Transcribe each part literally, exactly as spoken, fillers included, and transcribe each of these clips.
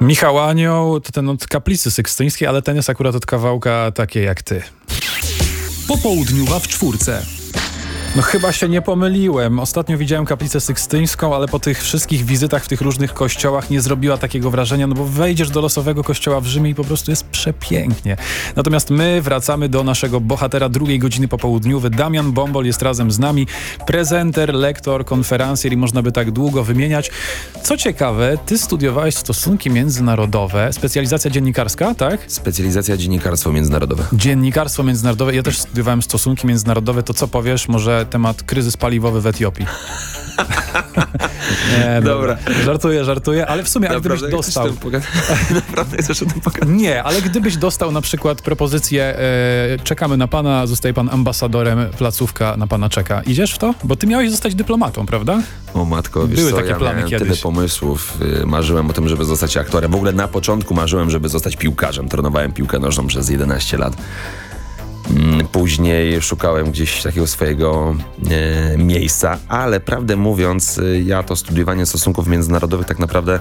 Michał Anioł to ten od Kaplicy Sykstyńskiej, ale ten jest akurat od kawałka Takie jak ty. Popołudniowa w czwórce. No chyba się nie pomyliłem. Ostatnio widziałem Kaplicę Sykstyńską, ale po tych wszystkich wizytach w tych różnych kościołach nie zrobiła takiego wrażenia, no bo wejdziesz do losowego kościoła w Rzymie i po prostu jest przepięknie. Natomiast my wracamy do naszego bohatera drugiej godziny popołudniowy. Damian Bombol jest razem z nami. Prezenter, lektor, konferencjer i można by tak długo wymieniać. Co ciekawe, ty studiowałeś stosunki międzynarodowe, specjalizacja dziennikarska, tak? Specjalizacja dziennikarstwo międzynarodowe. Dziennikarstwo międzynarodowe. Ja też studiowałem stosunki międzynarodowe. To co powiesz? Może temat kryzys paliwowy w Etiopii. Nie, dobra. dobra. Żartuję, żartuję, ale w sumie, a gdybyś dostał... Naprawdę chcesz o tym pogadać? Nie, ale gdybyś dostał na przykład propozycję e, czekamy na pana, zostaje pan ambasadorem, placówka na pana czeka. Idziesz w to? Bo ty miałeś zostać dyplomatą, prawda? O matko, wiesz Były co, takie ja plany miałem kiedyś. tyle pomysłów. Marzyłem o tym, żeby zostać aktorem. W ogóle na początku marzyłem, żeby zostać piłkarzem. Trenowałem piłkę nożną przez jedenaście lat. Później szukałem gdzieś takiego swojego e, miejsca, ale prawdę mówiąc, ja to studiowanie stosunków międzynarodowych tak naprawdę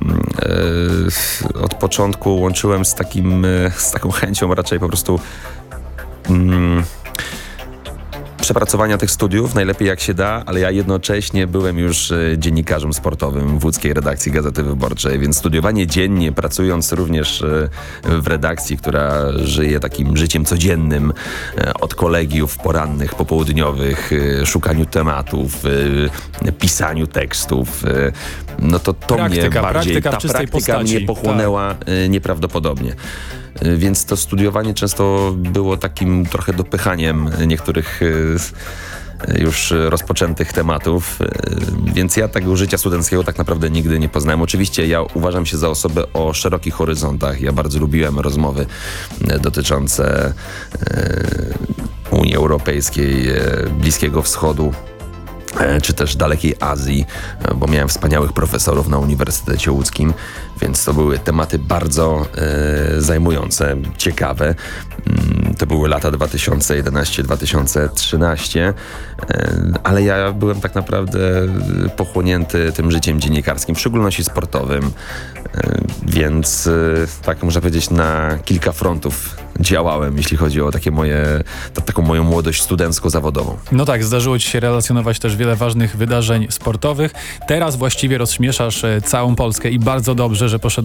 e, od początku łączyłem z takim, e, z taką chęcią raczej po prostu mm, przepracowania tych studiów, najlepiej jak się da, ale ja jednocześnie byłem już dziennikarzem sportowym w łódzkiej redakcji Gazety Wyborczej, więc studiowanie dziennie, pracując również w redakcji, która żyje takim życiem codziennym, od kolegiów porannych, popołudniowych, szukaniu tematów, pisaniu tekstów, no to to praktyka, mnie bardziej, praktyka ta w czystej praktyka postaci. mnie pochłonęła tak. nieprawdopodobnie. Więc to studiowanie często było takim trochę dopychaniem niektórych już rozpoczętych tematów, więc ja tego życia studenckiego tak naprawdę nigdy nie poznałem. Oczywiście ja uważam się za osobę o szerokich horyzontach. Ja bardzo lubiłem rozmowy dotyczące Unii Europejskiej, Bliskiego Wschodu, czy też dalekiej Azji, bo miałem wspaniałych profesorów na Uniwersytecie Łódzkim, więc to były tematy bardzo e, zajmujące, ciekawe. To były lata dwa tysiące jedenaście dwa tysiące trzynaście, e, ale ja byłem tak naprawdę pochłonięty tym życiem dziennikarskim, w szczególności sportowym, e, więc e, tak można powiedzieć na kilka frontów działałem, jeśli chodzi o takie moje, ta, taką moją młodość studencko-zawodową. No tak, zdarzyło ci się relacjonować też wiele ważnych wydarzeń sportowych. Teraz właściwie rozśmieszasz całą Polskę i bardzo dobrze, że poszedłeś